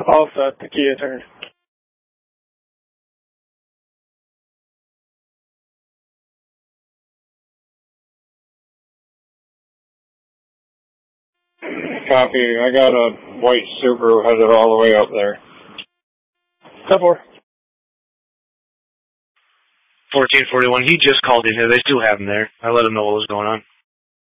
All set. The Kia turn. Copy. I got a white Subaru headed all the way up there. 10-4. 1441, he just called in here. They still have him there. I let him know what was going on.